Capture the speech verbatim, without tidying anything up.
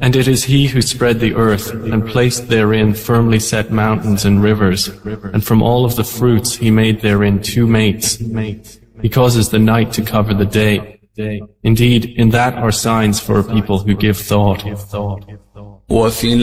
And it is He who spread the earth and placed therein firmly set mountains and rivers, and from all of the fruits He made therein two mates. He causes the night to cover the day. Indeed, in that are signs for a people who give thought. وفي